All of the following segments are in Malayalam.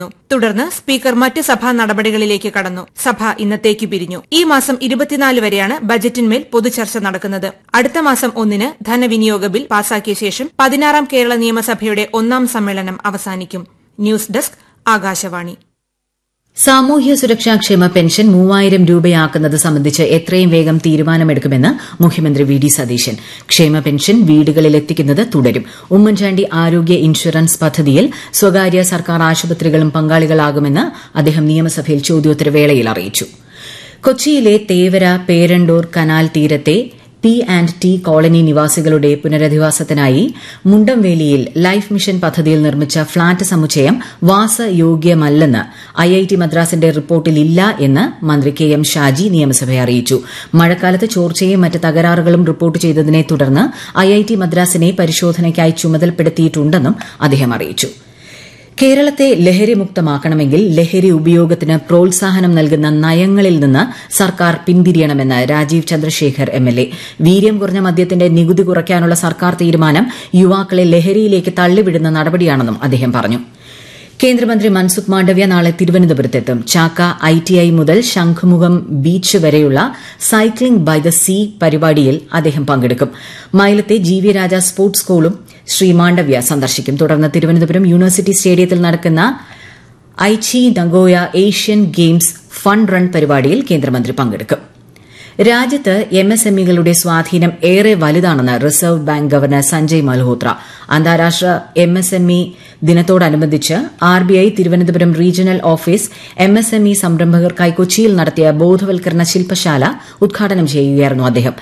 തുടർന്ന് സ്പീക്കർ മറ്റ് സഭാ നടപടികളിലേക്ക് കടന്നു. സഭ ഇന്നത്തേക്ക് പിരിഞ്ഞു. ഈ മാസം 24 വരെയാണ് ബജറ്റിന്മേൽ പൊതുചർച്ച നടക്കുന്നത്. അടുത്ത മാസം 1-ന് ധനവിനിയോഗ ബിൽ പാസാക്കിയ ശേഷം 16ാം കേരള നിയമസഭയുടെ 1ാം സമ്മേളനം അവസാനിക്കും. News desk, Akashvani. സാമൂഹ്യ സുരക്ഷാ ക്ഷേമ പെൻഷൻ 3000 രൂപയാക്കുന്നത് സംബന്ധിച്ച് എത്രയും വേഗം തീരുമാനമെടുക്കുമെന്ന് മുഖ്യമന്ത്രി വി ഡി സതീശൻ. ക്ഷേമ പെൻഷൻ വീടുകളിലെത്തിക്കുന്നത് തുടരും. ഉമ്മൻചാണ്ടി ആരോഗ്യ ഇൻഷുറൻസ് പദ്ധതിയിൽ സ്വകാര്യ സർക്കാർ ആശുപത്രികളും പങ്കാളികളാകുമെന്ന് അദ്ദേഹം നിയമസഭയിൽ ചോദ്യോത്തരവേളയിൽ അറിയിച്ചു. കൊച്ചിയിലെ തേവര പേരണ്ടൂർ കനാൽ തീരത്തെ P&T കോളനി നിവാസികളുടെ പുനരധിവാസത്തിനായി മുണ്ടംവേലിയിൽ ലൈഫ് മിഷൻ പദ്ധതിയിൽ നിർമ്മിച്ച ഫ്ളാറ്റ് സമുച്ചയം വാസയോഗ്യമല്ലെന്ന് IIT മദ്രാസിന്റെ റിപ്പോർട്ടിലില്ല എന്ന് മന്ത്രി കെ എം ഷാജി നിയമസഭയെ അറിയിച്ചു. മഴക്കാലത്ത് ചോർച്ചയും മറ്റ് തകരാറുകളും റിപ്പോർട്ട് ചെയ്തതിനെ തുടർന്ന് IIT മദ്രാസിനെ പരിശോധനയ്ക്കായി ചുമതലപ്പെടുത്തിയിട്ടുണ്ടെന്നും അദ്ദേഹം അറിയിച്ചു. കേരളത്തെ ലഹരിമുക്തമാക്കണമെങ്കിൽ ലഹരി ഉപയോഗത്തിന് പ്രോത്സാഹനം നൽകുന്ന നയങ്ങളിൽ നിന്ന് സർക്കാർ പിന്തിരിയണമെന്ന് രാജീവ് ചന്ദ്രശേഖർ MLA. വീര്യം കുറഞ്ഞ മദ്യത്തിന്റെ നികുതി കുറയ്ക്കാനുള്ള സർക്കാർ തീരുമാനം യുവാക്കളെ ലഹരിയിലേക്ക് തള്ളിവിടുന്ന നടപടിയാണെന്നും അദ്ദേഹം പറഞ്ഞു. കേന്ദ്രമന്ത്രി മൻസുഖ് മാണ്ഡവ്യ നാളെ തിരുവനന്തപുരത്തെത്തും. ചാക്ക ITI മുതൽ ശംഖുമുഖം ബീച്ച് വരെയുള്ള സൈക്ലിംഗ് ബൈ ദ സീ പരിപാടിയിൽ അദ്ദേഹം പങ്കെടുക്കും. മൈലത്തെ GV രാജ സ്പോർട്സ് സ്കൂളും ശ്രീ മാണ്ഡവ്യ സന്ദർശിക്കും. തുടർന്ന് തിരുവനന്തപുരം യൂണിവേഴ്സിറ്റി സ്റ്റേഡിയത്തിൽ നടക്കുന്ന Aichi Nagoya Asian games fun run പരിപാടിയിൽ കേന്ദ്രമന്ത്രി പങ്കെടുക്കും. രാജ്യത്ത് MSMEകളുടെ സ്വാധീനം ഏറെ വലുതാണെന്ന് reserve bank governor Sanjay Malhotra. അന്താരാഷ്ട്ര MSME ദിനത്തോടനുബന്ധിച്ച് RBI Thiruvananthapuram regional office MSME സംരംഭകർക്കായി കൊച്ചിയിൽ നടത്തിയ ബോധവൽക്കരണ ശില്പശാല ഉദ്ഘാടനം ചെയ്യുകയായിരുന്നു അദ്ദേഹം.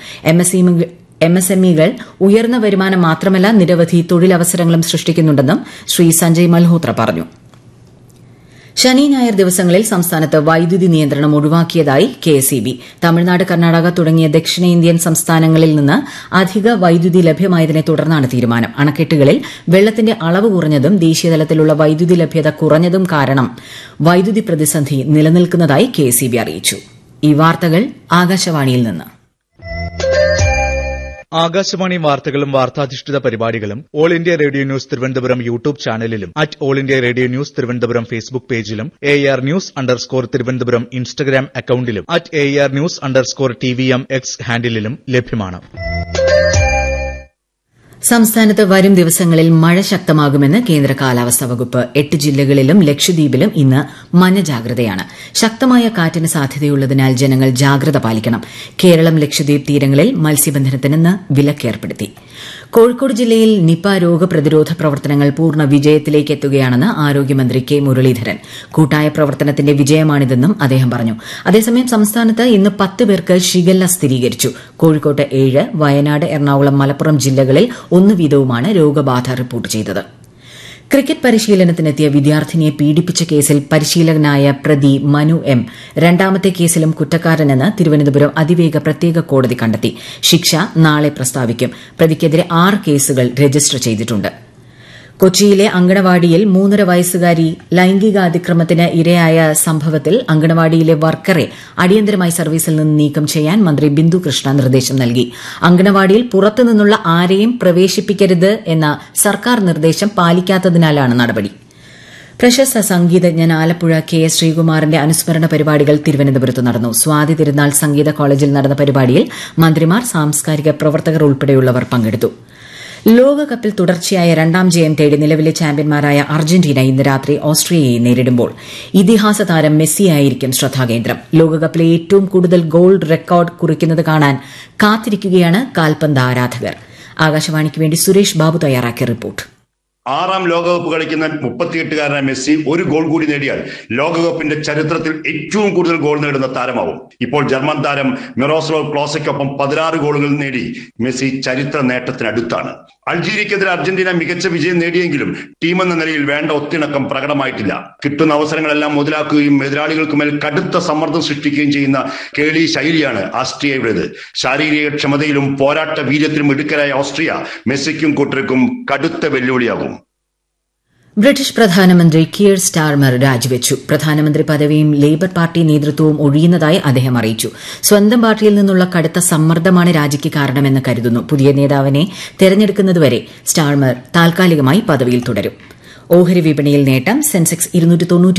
MSMEകൾ ഉയർന്ന വരുമാനം മാത്രമല്ല നിരവധി തൊഴിലവസരങ്ങളും സൃഷ്ടിക്കുന്നുണ്ടെന്നും ശ്രീ സഞ്ജയ് മൽഹോത്ര പറഞ്ഞു. ശനി ഞായർ ദിവസങ്ങളിൽ സംസ്ഥാനത്ത് വൈദ്യുതി നിയന്ത്രണം ഒഴിവാക്കിയതായി KSEB. തമിഴ്നാട്, കർണാടക തുടങ്ങിയ ദക്ഷിണേന്ത്യൻ സംസ്ഥാനങ്ങളിൽ നിന്ന് അധിക വൈദ്യുതി ലഭ്യമായതിനെ തുടർന്നാണ് തീരുമാനം. അണക്കെട്ടുകളിൽ വെള്ളത്തിന്റെ അളവ് കുറഞ്ഞതും ദേശീയതലത്തിലുള്ള വൈദ്യുതി ലഭ്യത കുറഞ്ഞതും കാരണം വൈദ്യുതി പ്രതിസന്ധി നിലനിൽക്കുന്നതായി KSEB അറിയിച്ചു. ഈ വാർത്തകൾ ആകാശവാണിയിൽ നിന്ന്. ആകാശവാണി വാർത്തകളും വാർത്താധിഷ്ഠിത പരിപാടികളും all India radio news Thiruvananthapuram YouTube ചാനലിലും all India radio news Thiruvananthapuram Facebook പേജിലും AR News_ തിരുവനന്തപുരം ഇൻസ്റ്റഗ്രാം അക്കൌണ്ടിലും AR News_TVM X ഹാൻഡിലും ലഭ്യമാണ്. സംസ്ഥാനത്ത് വരും ദിവസങ്ങളിൽ മഴ ശക്തമാകുമെന്ന് കേന്ദ്ര കാലാവസ്ഥാ വകുപ്പ്. 8 ജില്ലകളിലും ലക്ഷദ്വീപിലും ഇന്ന് മഞ്ഞ ജാഗ്രതയാണ്. ശക്തമായ കാറ്റിന് സാധ്യതയുള്ളതിനാൽ ജനങ്ങൾ ജാഗ്രത പാലിക്കണം. കേരളം ലക്ഷദ്വീപ് തീരങ്ങളിൽ മത്സ്യബന്ധനത്തിന് ഇന്ന് വിലക്കേർപ്പെടുത്തി. കോഴിക്കോട് ജില്ലയിൽ നിപ രോഗപ്രതിരോധ പ്രവർത്തനങ്ങൾ പൂർണ്ണ വിജയത്തിലേക്ക് എത്തുകയാണെന്ന് ആരോഗ്യമന്ത്രി കെ മുരളീധരൻ. കൂട്ടായ പ്രവർത്തനത്തിന്റെ വിജയമാണിതെന്നും അദ്ദേഹം പറഞ്ഞു. അതേസമയം സംസ്ഥാനത്ത് ഇന്ന് 10 പേർക്ക് ഷിഗല്ല സ്ഥിരീകരിച്ചു. കോഴിക്കോട്ട് 7, വയനാട്, എറണാകുളം, മലപ്പുറം ജില്ലകളിൽ 1 വീതവുമാണ് രോഗബാധ റിപ്പോർട്ട് ചെയ്തത്. ക്രിക്കറ്റ് പരിശീലനത്തിനെത്തിയ വിദ്യാർത്ഥിനിയെ പീഡിപ്പിച്ച കേസിൽ പരിശീലകനായ പ്രതി മനു M രണ്ടാമത്തെ കേസിലും കുറ്റക്കാരനെന്ന് തിരുവനന്തപുരം അതിവേഗ പ്രത്യേക കോടതി കണ്ടെത്തി. ശിക്ഷ നാളെ പ്രസ്താവിക്കും. പ്രതിക്കെതിരെ 6 കേസുകൾ രജിസ്റ്റർ ചെയ്തിട്ടുണ്ട്. കൊച്ചിയിലെ അങ്കണവാടിയിൽ 3.5 വയസ്സുകാരി ലൈംഗികാതിക്രമത്തിന് ഇരയായ സംഭവത്തിൽ അങ്കണവാടിയിലെ വർക്കറെ അടിയന്തരമായി സർവീസിൽ നിന്ന് നീക്കം ചെയ്യാൻ മന്ത്രി ബിന്ദു കൃഷ്ണ നിർദ്ദേശം നൽകി. അങ്കണവാടിയിൽ പുറത്തുനിന്നുള്ള ആരെയും പ്രവേശിപ്പിക്കരുത് എന്ന സർക്കാർ നിർദ്ദേശം പാലിക്കാത്തതിനാലാണ് നടപടി. പ്രശസ്ത സംഗീതജ്ഞൻ ആലപ്പുഴ KS ശ്രീകുമാറിന്റെ അനുസ്മരണ പരിപാടികൾ തിരുവനന്തപുരത്ത് നടന്നു. സ്വാതി തിരുനാൾ സംഗീത കോളേജിൽ നടന്ന പരിപാടിയിൽ മന്ത്രിമാർ, സാംസ്കാരിക പ്രവർത്തകർ ഉൾപ്പെടെയുള്ളവർ പങ്കെടുത്തു. ലോകകപ്പിൽ തുടർച്ചയായ 2ാം ജയം തേടി നിലവിലെ ചാമ്പ്യന്മാരായ അർജന്റീന ഇന്ന് രാത്രി ഓസ്ട്രിയയെ നേരിടുമ്പോൾ ഇതിഹാസ താരം മെസ്സിയായിരിക്കും ശ്രദ്ധാകേന്ദ്രം. ലോകകപ്പിലെ ഏറ്റവും കൂടുതൽ ഗോൾ റെക്കോർഡ് കുറിക്കുന്നത് കാണാൻ കാത്തിരിക്കുകയാണ് കാൽപന്ത് ആരാധകർ. ആകാശവാണിക്ക് വേണ്ടി സുരേഷ് ബാബു തയ്യാറാക്കിയ റിപ്പോർട്ട്. 6ാം ലോകകപ്പ് കളിക്കുന്ന 38-കാരനായ മെസ്സി ഒരു ഗോൾ കൂടി നേടിയാൽ ലോകകപ്പിന്റെ ചരിത്രത്തിൽ ഏറ്റവും കൂടുതൽ ഗോൾ നേടുന്ന താരമാവും. ഇപ്പോൾ ജർമ്മൻ താരം മിറോസ്ലാവ് ക്ലോസയ്ക്കൊപ്പം 16 ഗോളുകൾ നേടി മെസ്സി ചരിത്ര നേട്ടത്തിനടുത്താണ്. അൾജീരിയക്കെതിരെ അർജന്റീന മികച്ച വിജയം നേടിയെങ്കിലും ടീമെന്ന നിലയിൽ വേണ്ട ഒത്തിണക്കം പ്രകടമായിട്ടില്ല. കിട്ടുന്ന അവസരങ്ങളെല്ലാം മുതലാക്കുകയും എതിരാളികൾക്ക് മേൽ കടുത്ത സമ്മർദ്ദം സൃഷ്ടിക്കുകയും ചെയ്യുന്ന കേളി ശൈലിയാണ് ഓസ്ട്രിയയുടേത്. ശാരീരിക ക്ഷമതയിലും പോരാട്ട വീര്യത്തിലും മിടുക്കരായ ഓസ്ട്രിയ മെസ്സിക്കും കൂട്ടർക്കും കടുത്ത വെല്ലുവിളിയാകും. ബ്രിട്ടീഷ് പ്രധാനമന്ത്രി കിയർ സ്റ്റാർമർ രാജിവെച്ചു. പ്രധാനമന്ത്രി പദവിയും ലേബർ പാർട്ടി നേതൃത്വവും ഒഴിയുന്നതായി അദ്ദേഹം അറിയിച്ചു. സ്വന്തം പാർട്ടിയിൽ നിന്നുള്ള കടുത്ത സമ്മർദ്ദമാണ് രാജിക്ക് കാരണമെന്ന് കരുതുന്നു. പുതിയ നേതാവിനെ തെരഞ്ഞെടുക്കുന്നതുവരെ സ്റ്റാർമർ താൽക്കാലികമായി പദവിയിൽ തുടരും. ഓഹരി വിപണിയിൽ നേട്ടം. സെൻസെക്സ്